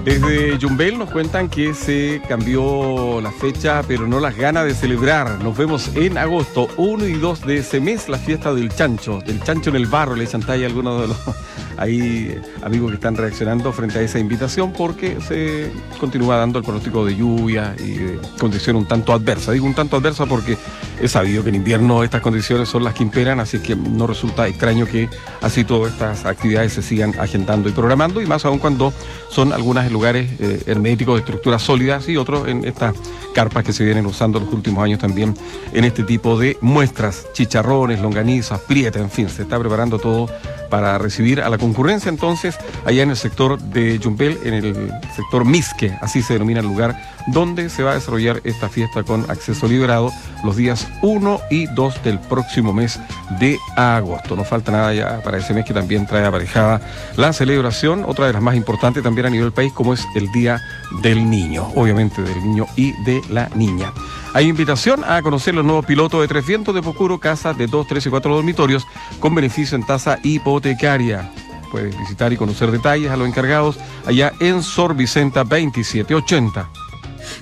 Desde Yumbel nos cuentan que se cambió la fecha, pero no las ganas de celebrar. Nos vemos en agosto 1 y 2 de ese mes, la fiesta del chancho en el barro. Le echan talla a algunos de los amigos que están reaccionando frente a esa invitación, porque se continúa dando el pronóstico de lluvia y de condición un tanto adversa. Digo un tanto adversa porque es sabido que en invierno estas condiciones son las que imperan, así que no resulta extraño que así todas estas actividades se sigan agendando y programando, y más aún cuando son algunas en lugares herméticos de estructuras sólidas y otros en estas carpas que se vienen usando los últimos años también en este tipo de muestras, chicharrones, longanizas, prieta, en fin, se está preparando todo para recibir a la concurrencia entonces allá en el sector de Yumbel, en el sector Misque, así se denomina el lugar donde se va a desarrollar esta fiesta con acceso liberado los días 1 y 2 del próximo mes de agosto. No falta nada ya para ese mes, que también trae aparejada la celebración, otra de las más importantes también a nivel país, como es el Día del Niño, obviamente del niño y de la niña. Hay invitación a conocer los nuevos pilotos de Tres Vientos de Pocuro, casas de 2, 3 y 4 dormitorios con beneficio en tasa hipotecaria. Puedes visitar y conocer detalles a los encargados allá en Sor Vicenta 2780.